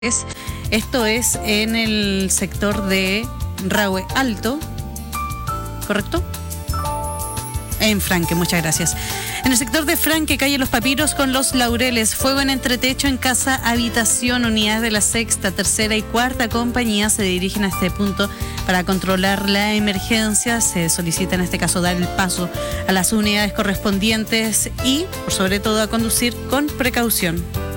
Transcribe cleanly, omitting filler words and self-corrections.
Esto es en el sector de Rahue Alto, ¿correcto? En Franque, muchas gracias. En el sector de Franque, calle Los Papiros con Los Laureles, fuego en entretecho en casa habitación. Unidades de la sexta, tercera y cuarta compañía se dirigen a este punto para controlar la emergencia. Se solicita en este caso dar el paso a las unidades correspondientes y, por sobre todo, a conducir con precaución.